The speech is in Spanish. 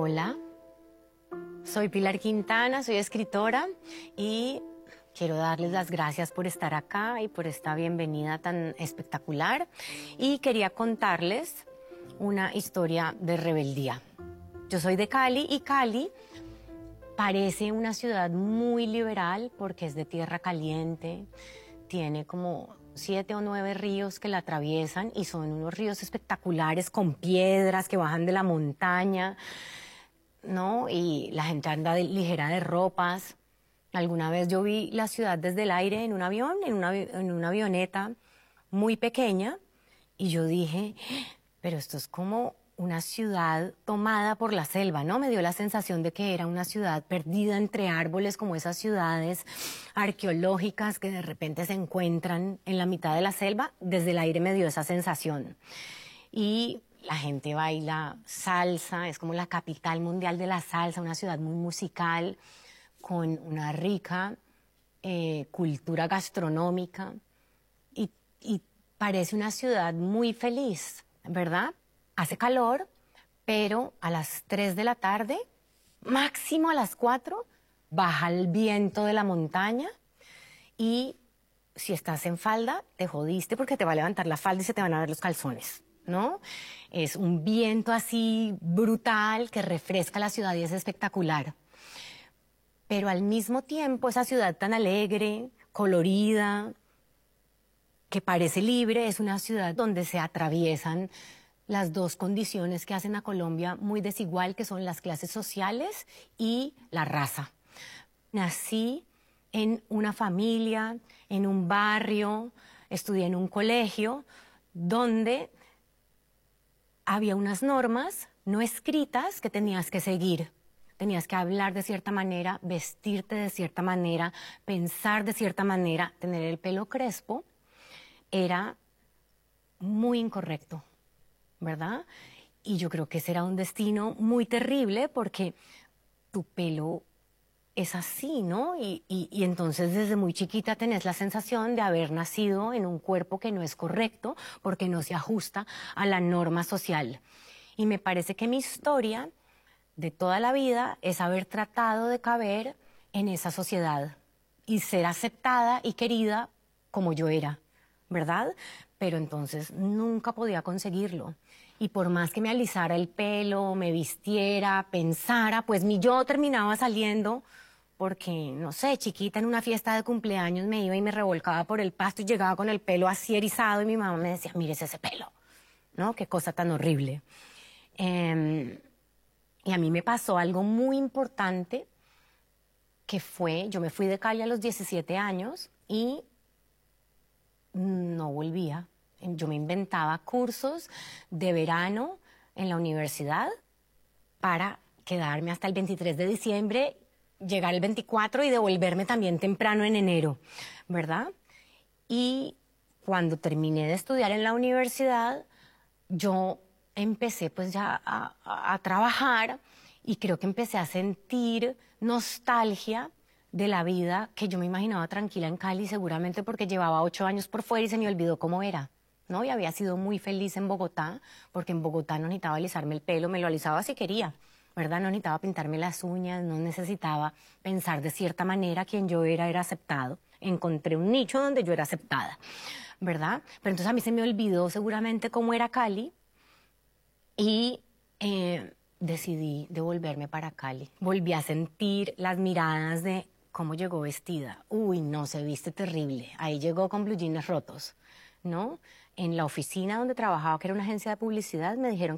Hola, soy Pilar Quintana, soy escritora y quiero darles las gracias por estar acá y por esta bienvenida tan espectacular. Y quería contarles una historia de rebeldía. Yo soy de Cali y Cali parece una ciudad muy liberal porque es de tierra caliente, tiene como 7 o 9 ríos que la atraviesan y son unos ríos espectaculares con piedras que bajan de la montaña, ¿no? Y la gente anda ligera de ropas. Alguna vez yo vi la ciudad desde el aire en un avión, en una avioneta muy pequeña, y yo dije, pero esto es como una ciudad tomada por la selva, ¿no? Me dio la sensación de que era una ciudad perdida entre árboles, como esas ciudades arqueológicas que de repente se encuentran en la mitad de la selva. Desde el aire me dio esa sensación. Y la gente baila salsa, es como la capital mundial de la salsa, una ciudad muy musical, con una rica cultura gastronómica y parece una ciudad muy feliz, ¿verdad? Hace calor, pero a las 3 de la tarde, máximo a las 4, baja el viento de la montaña y si estás en falda, te jodiste porque te va a levantar la falda y se te van a ver los calzones, ¿no? Es un viento así brutal que refresca la ciudad y es espectacular. Pero al mismo tiempo, esa ciudad tan alegre, colorida, que parece libre, es una ciudad donde se atraviesan las dos condiciones que hacen a Colombia muy desigual, que son las clases sociales y la raza. Nací en una familia, en un barrio, estudié en un colegio donde había unas normas no escritas que tenías que seguir. Tenías que hablar de cierta manera, vestirte de cierta manera, pensar de cierta manera, tener el pelo crespo. Era muy incorrecto, ¿verdad? Y yo creo que ese era un destino muy terrible porque tu pelo es así, ¿no? Y entonces desde muy chiquita tenés la sensación de haber nacido en un cuerpo que no es correcto porque no se ajusta a la norma social. Y me parece que mi historia de toda la vida es haber tratado de caber en esa sociedad y ser aceptada y querida como yo era, ¿verdad? Pero entonces nunca podía conseguirlo. Y por más que me alisara el pelo, me vistiera, pensara, pues mi yo terminaba saliendo porque, no sé, chiquita en una fiesta de cumpleaños me iba y me revolcaba por el pasto y llegaba con el pelo así erizado y mi mamá me decía, mírese ese pelo, ¿no? Qué cosa tan horrible. Y a mí me pasó algo muy importante que fue, yo me fui de Cali a los 17 años y no volvía. Yo me inventaba cursos de verano en la universidad para quedarme hasta el 23 de diciembre, llegar el 24 y devolverme también temprano en enero, ¿verdad? Y cuando terminé de estudiar en la universidad, yo empecé pues ya a trabajar y creo que empecé a sentir nostalgia de la vida que yo me imaginaba tranquila en Cali, seguramente porque llevaba 8 años por fuera y se me olvidó cómo era, ¿no? Y había sido muy feliz en Bogotá, porque en Bogotá no necesitaba alisarme el pelo, me lo alisaba si quería, ¿verdad? No necesitaba pintarme las uñas, no necesitaba pensar de cierta manera, quien yo era aceptado. Encontré un nicho donde yo era aceptada, ¿verdad? Pero entonces a mí se me olvidó seguramente cómo era Cali y decidí devolverme para Cali. Volví a sentir las miradas de cómo llegó vestida. Uy, no, se viste terrible. Ahí llegó con blue jeans rotos, ¿no? En la oficina donde trabajaba, que era una agencia de publicidad, me dijeron